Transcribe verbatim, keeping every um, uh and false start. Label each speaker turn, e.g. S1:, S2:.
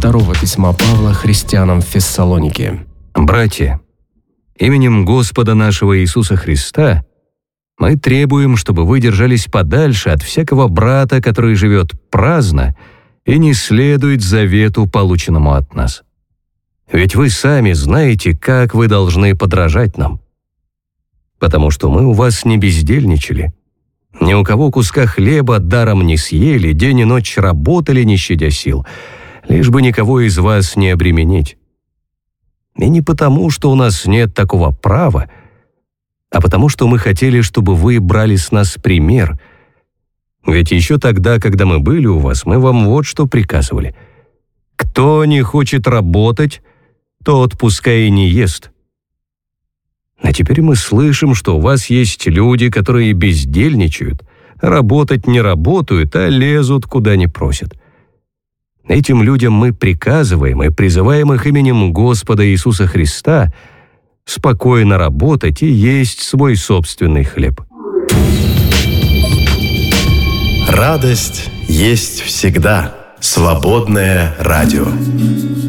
S1: второго письма Павла христианам в Фессалонике.
S2: Братья, именем Господа нашего Иисуса Христа мы требуем, чтобы вы держались подальше от всякого брата, который живет праздно и не следует завету, полученному от нас. Ведь вы сами знаете, как вы должны подражать нам. Потому что мы у вас не бездельничали, ни у кого куска хлеба даром не съели, день и ночь работали, не щадя сил, лишь бы никого из вас не обременить. И не потому, что у нас нет такого права, а потому что мы хотели, чтобы вы брали с нас пример. Ведь еще тогда, когда мы были у вас, мы вам вот что приказывали. Кто не хочет работать, тот пускай и не ест. А теперь мы слышим, что у вас есть люди, которые бездельничают, работать не работают, а лезут, куда не просят. Этим людям мы приказываем и призываем их именем Господа Иисуса Христа спокойно работать и есть свой собственный хлеб.
S3: Радость есть всегда. Свободное радио.